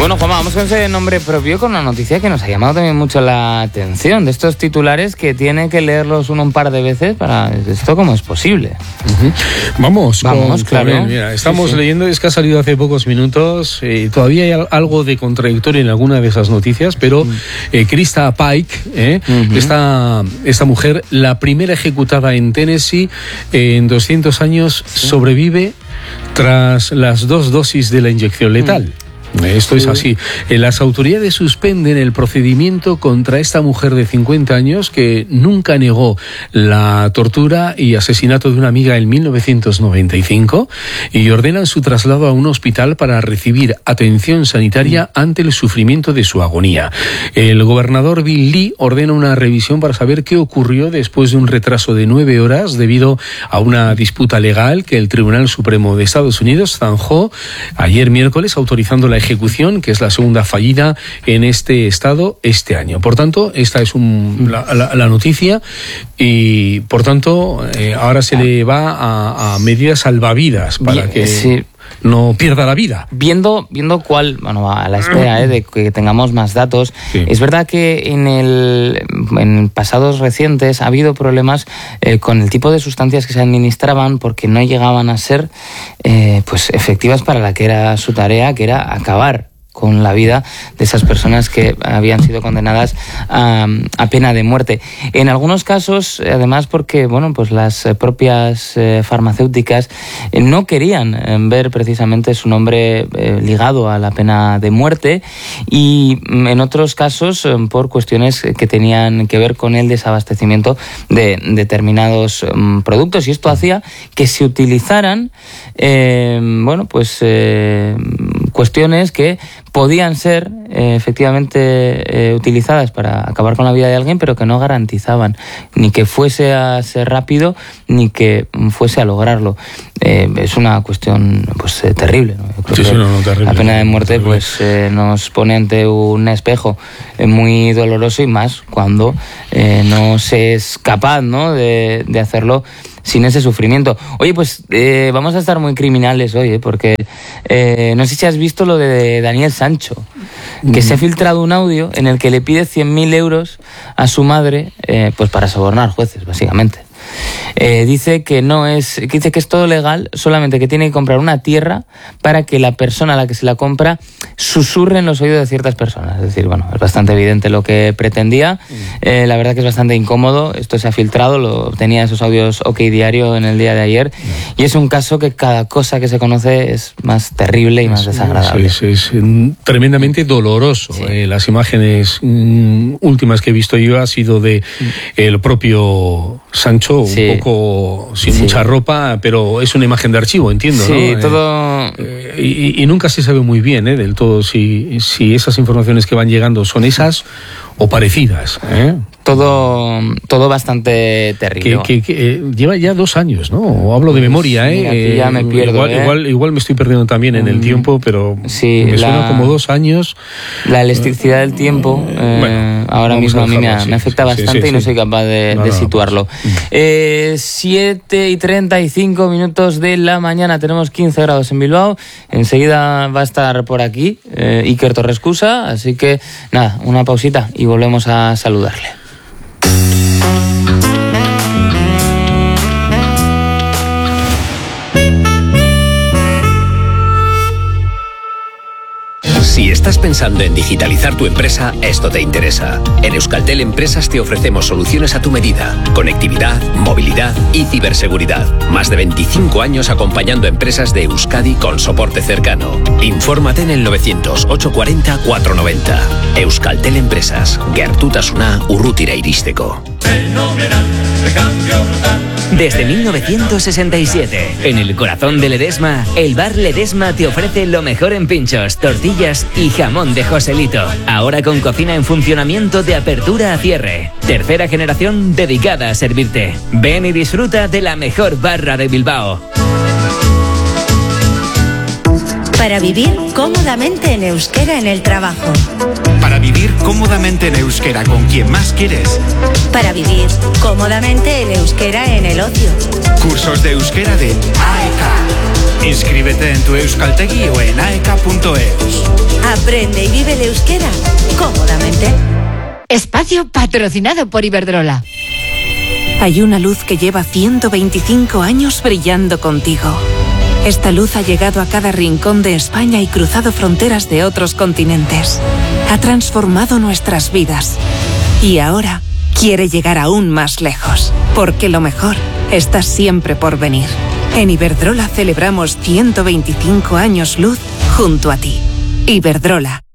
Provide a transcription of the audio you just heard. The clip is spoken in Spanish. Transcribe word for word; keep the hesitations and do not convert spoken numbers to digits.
Bueno, Juanma, vamos con ese nombre propio, con una noticia que nos ha llamado también mucho la atención, de estos titulares que tiene que leerlos uno un par de veces para esto cómo es posible. Uh-huh. Vamos, vamos, con, claro. Con, mira, estamos sí, sí. leyendo, es que ha salido hace pocos minutos, eh, todavía hay algo de contradictorio en alguna de esas noticias, pero eh, Krista Pike, eh, uh-huh. esta, esta mujer, la primera ejecutada en Tennessee eh, en doscientos años, sí. sobrevive tras las dos dosis de la inyección letal. Uh-huh. Esto es así. Las autoridades suspenden el procedimiento contra esta mujer de cincuenta años que nunca negó la tortura y asesinato de una amiga en mil novecientos noventa y cinco y ordenan su traslado a un hospital para recibir atención sanitaria ante el sufrimiento de su agonía. El gobernador Bill Lee ordena una revisión para saber qué ocurrió después de un retraso de nueve horas debido a una disputa legal que el Tribunal Supremo de Estados Unidos zanjó ayer miércoles, autorizando la ejecución, que es la segunda fallida en este estado este año. Por tanto, esta es un, la, la, la noticia y, por tanto, eh, ahora se le va a, a medidas salvavidas para que sí. no pierda la vida. Viendo, viendo cuál, bueno, a la espera eh, de que tengamos más datos, sí. es verdad que en el en pasados recientes ha habido problemas eh, con el tipo de sustancias que se administraban porque no llegaban a ser eh, pues efectivas para la que era su tarea, que era acabar con la vida de esas personas que habían sido condenadas a, a pena de muerte. En algunos casos, además, porque bueno, pues las propias eh, farmacéuticas eh, no querían eh, ver precisamente su nombre eh, ligado a la pena de muerte, y en otros casos eh, por cuestiones que tenían que ver con el desabastecimiento de determinados eh, productos, y esto hacía que se utilizaran eh, bueno, pues eh, cuestiones que podían ser eh, efectivamente eh, utilizadas para acabar con la vida de alguien, pero que no garantizaban ni que fuese a ser rápido ni que fuese a lograrlo. Eh, es una cuestión pues eh, terrible, ¿no? Yo creo sí, que sí, no, no, terrible, la pena de muerte terrible. pues eh, nos pone ante un espejo eh, muy doloroso, y más cuando eh, no se es capaz, ¿no?, de, de hacerlo sin ese sufrimiento. Oye, pues eh, vamos a estar muy criminales hoy, ¿eh? Porque eh, no sé si has visto lo de Daniel Sancho, que mm. se ha filtrado un audio en el que le pide cien mil euros a su madre eh, pues para sobornar jueces, básicamente. Eh, dice que no es, que dice que es todo legal, solamente que tiene que comprar una tierra para que la persona a la que se la compra susurre en los oídos de ciertas personas. Es decir, bueno, es bastante evidente lo que pretendía. Eh, la verdad que es bastante incómodo. Esto se ha filtrado, lo tenía esos audios OK Diario en el día de ayer, y es un caso que cada cosa que se conoce es más terrible y más desagradable. Es, es, es tremendamente doloroso. Sí. Eh, las imágenes mm, últimas que he visto yo ha sido de el propio Sancho, sí. un poco sin sí. mucha ropa, pero es una imagen de archivo, entiendo, sí, ¿no? todo... Eh, y, y nunca se sabe muy bien, ¿eh?, del todo si, si esas informaciones que van llegando son esas o parecidas, ¿eh? Todo, todo bastante terrible. Que, que, que eh, lleva ya dos años, ¿no? O hablo de memoria, ¿eh? Mira, aquí ya me pierdo, igual, ¿eh? igual, igual me estoy perdiendo también en el mm, tiempo, pero sí, me la, suena como dos años. La elasticidad del tiempo, eh, bueno, ahora mismo a mí me, sí, me afecta sí, bastante sí, sí, y no sí. soy capaz de, no, de no, situarlo. Pues. Eh, siete y treinta y cinco minutos de la mañana, tenemos quince grados en Bilbao. Enseguida va a estar por aquí eh, Iker Torrescusa, así que nada, una pausita y volvemos a saludarle. Si estás pensando en digitalizar tu empresa, esto te interesa. En Euskaltel Empresas te ofrecemos soluciones a tu medida. Conectividad, movilidad y ciberseguridad. Más de veinticinco años acompañando empresas de Euskadi con soporte cercano. Infórmate en el novecientos, ochocientos cuarenta, cuatrocientos noventa. Euskaltel Empresas. Gertutasuna urrutira iristeko. Desde mil novecientos sesenta y siete, en el corazón de Ledesma, el bar Ledesma te ofrece lo mejor en pinchos, tortillas y jamón de Joselito. Ahora con cocina en funcionamiento de apertura a cierre. Tercera generación dedicada a servirte. Ven y disfruta de la mejor barra de Bilbao. Para vivir cómodamente en euskera en el trabajo. Para vivir cómodamente en euskera con quien más quieres. Para vivir cómodamente en euskera en el ocio. Cursos de euskera de A E K. Inscríbete en tu Euskaltegi o en aeka punto es. Aprende y vive el euskera cómodamente. Espacio patrocinado por Iberdrola. Hay una luz que lleva ciento veinticinco años brillando contigo. Esta luz ha llegado a cada rincón de España y cruzado fronteras de otros continentes. Ha transformado nuestras vidas. Y ahora quiere llegar aún más lejos, porque lo mejor está siempre por venir. En Iberdrola celebramos ciento veinticinco años luz junto a ti. Iberdrola,